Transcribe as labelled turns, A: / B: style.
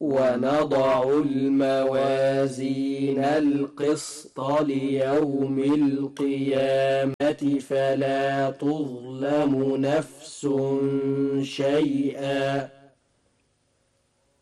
A: ونضع الموازين القسط ليوم القيامة فلا تظلم نفس شيئا